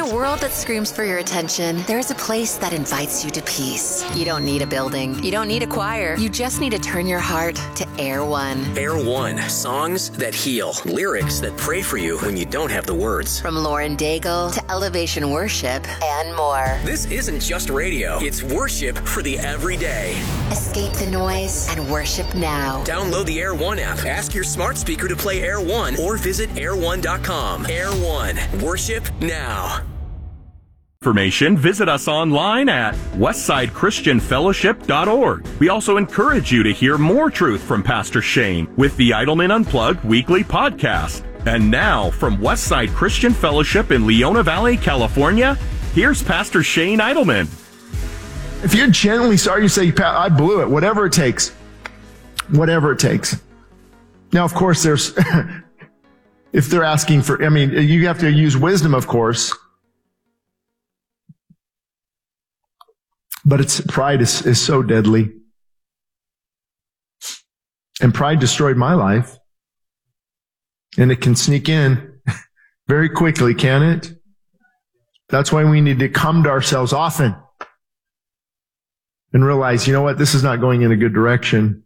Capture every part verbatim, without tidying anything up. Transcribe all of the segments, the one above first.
a world that screams for your attention, there's a place that invites you to peace. You don't need a building. You don't need a choir. You just need to turn your heart to Air One. Air One. Songs that heal. Lyrics that pray for you when you don't have the words. From Lauren Daigle to Elevation Worship and more. This isn't just radio. It's worship for the everyday. Escape the noise and worship now. Download the Air One app. Ask your smart speaker to play Air One or visit air one dot com. Air One. Worship now. Information, visit us online at westside christian fellowship dot org. We also encourage you to hear more truth from Pastor Shane with the Idleman Unplugged weekly podcast. And now, from Westside Christian Fellowship in Leona Valley, California, here's Pastor Shane Idleman. If you're genuinely sorry, you say, I blew it, whatever it takes. Whatever it takes. Now, of course, there's, if they're asking for, I mean, you have to use wisdom, of course. But it's, pride is, is so deadly. And pride destroyed my life. And it can sneak in very quickly, can it? That's why we need to come to ourselves often and realize, you know what, this is not going in a good direction.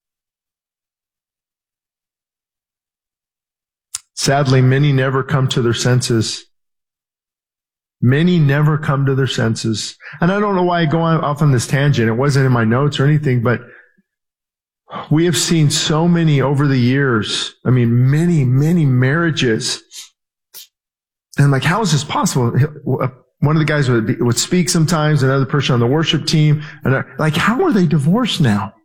Sadly, many never come to their senses. Many never come to their senses. And I don't know why I go off on this tangent. It wasn't in my notes or anything, but we have seen so many over the years. I mean, many, many marriages. And like, how is this possible? One of the guys would, be, would speak sometimes, another person on the worship team. And like, how are they divorced now?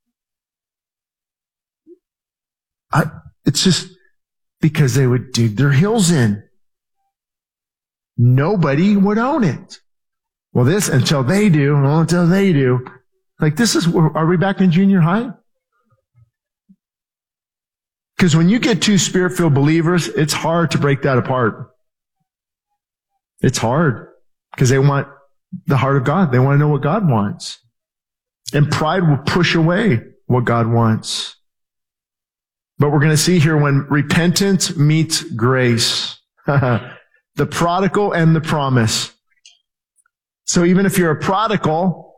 I, it's just because they would dig their heels in. Nobody would own it. Well, this until they do, well, until they do. Like, this is, are we back in junior high? Because when you get two spirit-filled believers, it's hard to break that apart. It's hard because they want the heart of God. They want to know what God wants. And pride will push away what God wants. But we're going to see here when repentance meets grace. The prodigal and the promise. So even if you're a prodigal,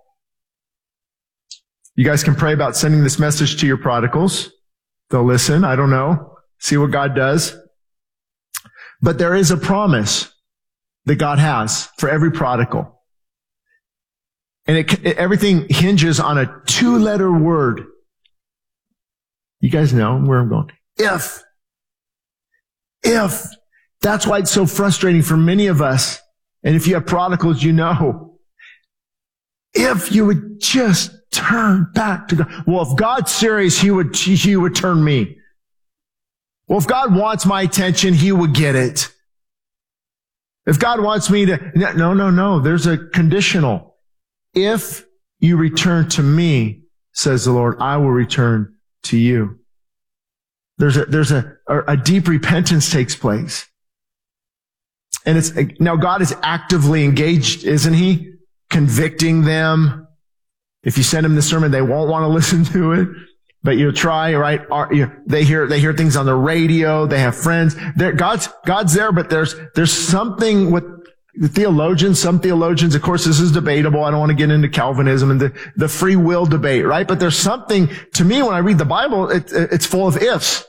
you guys can pray about sending this message to your prodigals. They'll listen. I don't know. See what God does. But there is a promise that God has for every prodigal. And it, it, everything hinges on a two-letter word. You guys know where I'm going. If. If. That's why it's so frustrating for many of us. And if you have prodigals, you know. If you would just turn back to God. Well, if God's serious, He would, He would turn me. Well, if God wants my attention, He would get it. If God wants me to, no, no, no, there's a conditional. If you return to me, says the Lord, I will return to you. There's a, there's a, a deep repentance takes place. And it's, now God is actively engaged, isn't He? Convicting them. If you send them the sermon, they won't want to listen to it. But you try, right? They hear, they hear things on the radio. They have friends. They're, God's, God's there, but there's, there's something with the theologians, some theologians, of course, this is debatable. I don't want to get into Calvinism and the, the free will debate, right? But there's something, to me, when I read the Bible, it, it's full of ifs.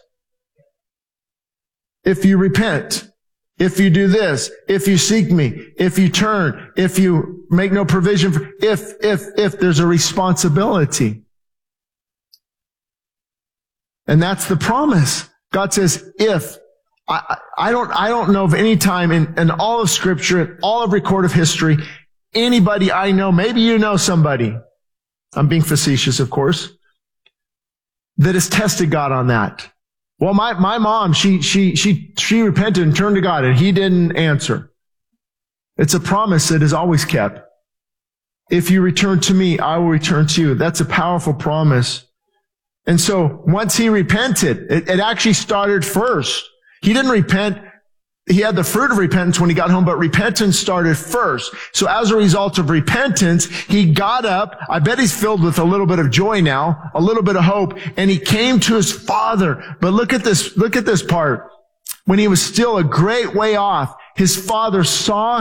If you repent, if you do this, if you seek me, if you turn, if you make no provision for, if, if, if there's a responsibility. And that's the promise. God says, if. I, I don't, I don't know of any time in, in all of Scripture, in all of recorded history, anybody I know, maybe you know somebody, I'm being facetious, of course, that has tested God on that. Well, my, my mom, she, she, she, she repented and turned to God and He didn't answer. It's a promise that is always kept. If you return to me, I will return to you. That's a powerful promise. And so once he repented, it, it actually started first. He didn't repent. He had the fruit of repentance when he got home, but repentance started first. So as a result of repentance, he got up. I bet he's filled with a little bit of joy now, a little bit of hope, and he came to his father. But look at this, look at this part. When he was still a great way off, his father saw